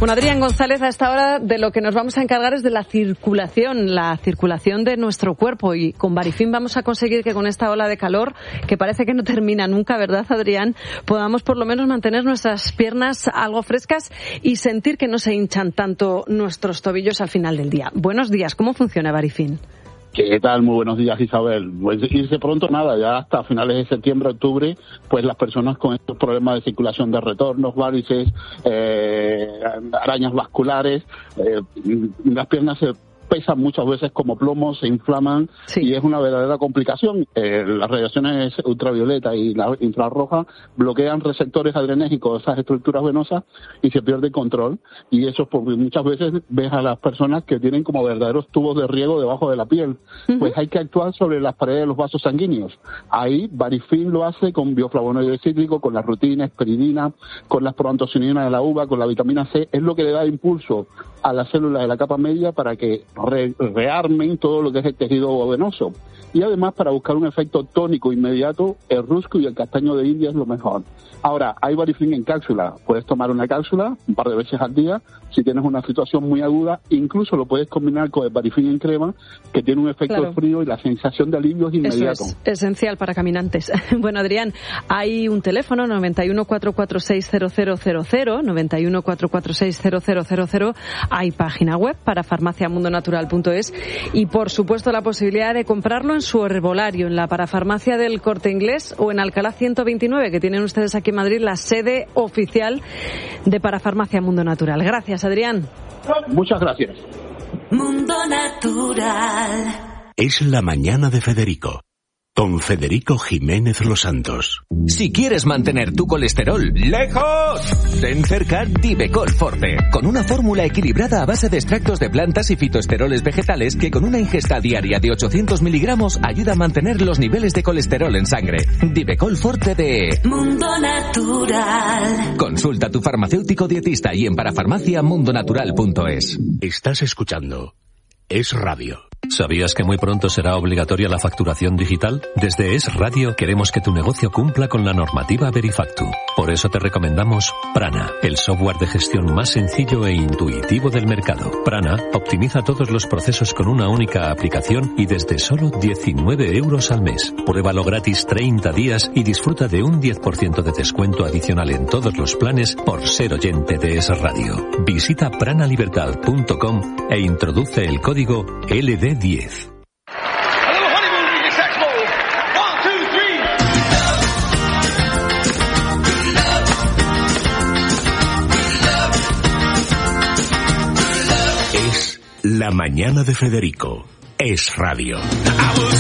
Bueno, Adrián González, a esta hora de lo que nos vamos a encargar es de la circulación de nuestro cuerpo, y con Barifin vamos a conseguir que con esta ola de calor, que parece que no termina nunca, ¿verdad, Adrián?, podamos por lo menos mantener nuestras piernas algo frescas y sentir que no se hinchan tanto nuestros tobillos al final del día. Buenos días, ¿cómo funciona Barifin? ¿Qué tal? Muy buenos días, Isabel. Pues irse pronto nada, ya hasta finales de septiembre, octubre, pues las personas con estos problemas de circulación de retornos, varices, arañas vasculares, las piernas se pesan muchas veces como plomo, se inflaman, sí, y es una verdadera complicación. Las radiaciones ultravioleta y la infrarroja bloquean receptores adrenérgicos de esas estructuras venosas y se pierde el control, y eso porque muchas veces ves a las personas que tienen como verdaderos tubos de riego debajo de la piel. Pues hay que actuar sobre las paredes de los vasos sanguíneos. Ahí Barifin lo hace con bioflavonoide cítrico, con la rutina, esperidina, con las proantocininas de la uva, con la vitamina C. Es lo que le da impulso a las células de la capa media para que rearmen todo lo que es el tejido venoso. Y además, para buscar un efecto tónico inmediato, el rusco y el castaño de India es lo mejor. Ahora, hay Barifin en cápsula. Puedes tomar una cápsula un par de veces al día. Si tienes una situación muy aguda, incluso lo puedes combinar con el Barifin en crema, que tiene un efecto frío y la sensación de alivio es inmediato. Eso es esencial para caminantes. Bueno, Adrián, hay un teléfono, 91 446 0000, 91 446 0000. Hay página web para farmaciamundonatural.es y, por supuesto, la posibilidad de comprarlo en su herbolario, en la parafarmacia del Corte Inglés o en Alcalá 129, que tienen ustedes aquí en Madrid la sede oficial de Parafarmacia Mundo Natural. Gracias, Adrián. Muchas gracias. Mundo Natural. Es la mañana de Federico, con Federico Jiménez Los Santos. Si quieres mantener tu colesterol lejos, ten cerca Divecol Forte, con una fórmula equilibrada a base de extractos de plantas y fitoesteroles vegetales que con una ingesta diaria de 800 miligramos ayuda a mantener los niveles de colesterol en sangre. Divecol Forte de Mundo Natural. Consulta a tu farmacéutico dietista y en parafarmaciamundonatural.es. Estás escuchando Es Radio. ¿Sabías que muy pronto será obligatoria la facturación digital? Desde Es Radio queremos que tu negocio cumpla con la normativa Verifactu. Por eso te recomendamos Prana, el software de gestión más sencillo e intuitivo del mercado. Prana optimiza todos los procesos con una única aplicación y desde solo 19 euros al mes. Pruébalo gratis 30 días y disfruta de un 10% de descuento adicional en todos los planes por ser oyente de Es Radio. Visita pranalibertad.com e introduce el código LD10. Es la mañana de Federico. Es Radio.